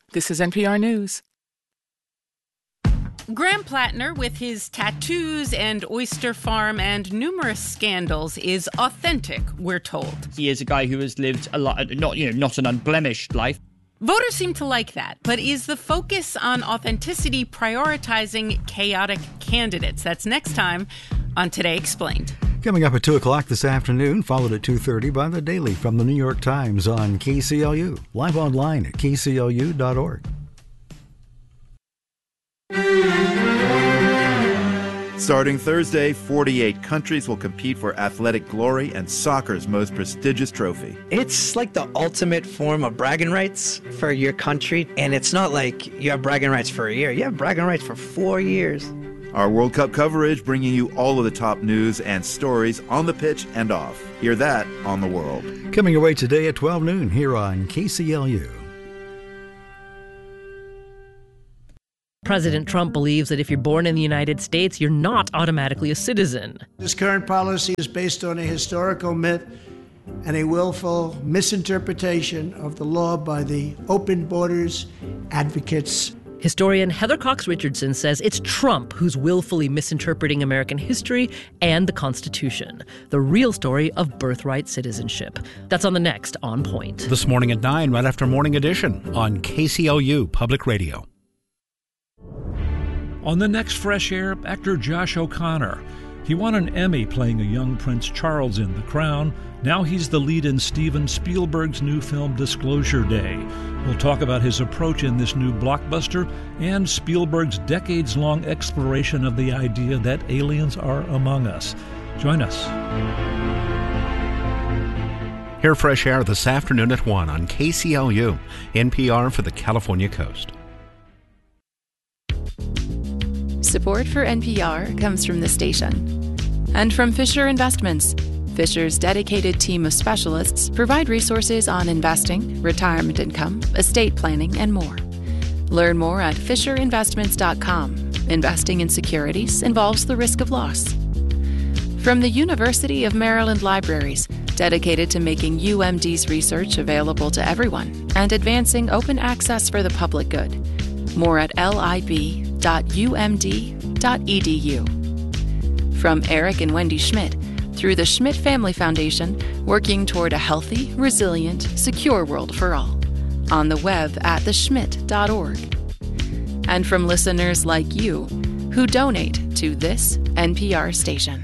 This is NPR News. Graham Plattner, with his tattoos and oyster farm and numerous scandals, is authentic, we're told. He is a guy who has lived a lot, not an unblemished life. Voters seem to like that, but is the focus on authenticity prioritizing chaotic candidates? That's next time on Today Explained. Coming up at 2 o'clock this afternoon, followed at 2:30 by The Daily from the New York Times on KCLU. Live online at kclu.org. Starting Thursday, 48 countries will compete for athletic glory and soccer's most prestigious trophy. It's like the ultimate form of bragging rights for your country. And it's not like you have bragging rights for a year. You have bragging rights for 4 years. Our World Cup coverage bringing you all of the top news and stories on the pitch and off. Hear that on The World. Coming your way today at 12 noon here on KCLU. President Trump believes that if you're born in the United States, you're not automatically a citizen. This current policy is based on a historical myth and a willful misinterpretation of the law by the open borders advocates. Historian Heather Cox Richardson says it's Trump who's willfully misinterpreting American history and the Constitution, the real story of birthright citizenship. That's on the next On Point. This morning at 9, right after Morning Edition on KCLU Public Radio. On the next Fresh Air, actor Josh O'Connor. He won an Emmy playing a young Prince Charles in The Crown. Now he's the lead in Steven Spielberg's new film Disclosure Day. We'll talk about his approach in this new blockbuster and Spielberg's decades-long exploration of the idea that aliens are among us. Join us. Hear Fresh Air this afternoon at 1 on KCLU, NPR for the California Coast. Support for NPR comes from the station and from Fisher Investments. Fisher's dedicated team of specialists provide resources on investing, retirement income, estate planning, and more. Learn more at FisherInvestments.com. Investing in securities involves the risk of loss. From the University of Maryland Libraries, dedicated to making UMD's research available to everyone and advancing open access for the public good. More at lib.umd.edu. From Eric and Wendy Schmidt, through the Schmidt Family Foundation, working toward a healthy, resilient, secure world for all. On the web at theschmidt.org. And from listeners like you, who donate to this NPR station.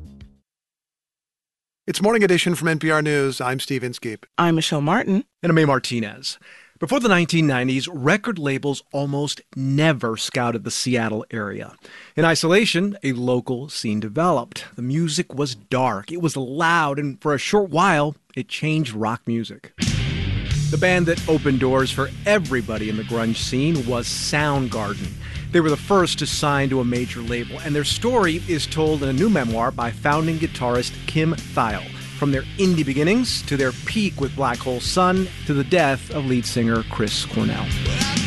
It's Morning Edition from NPR News. I'm Steve Inskeep. I'm Michelle Martin. And I'm May Martinez. Before the 1990s, record labels almost never scouted the Seattle area. In isolation, a local scene developed. The music was dark, it was loud, and for a short while, it changed rock music. The band that opened doors for everybody in the grunge scene was Soundgarden. They were the first to sign to a major label, and their story is told in a new memoir by founding guitarist Kim Thayil. From their indie beginnings to their peak with Black Hole Sun to the death of lead singer Chris Cornell.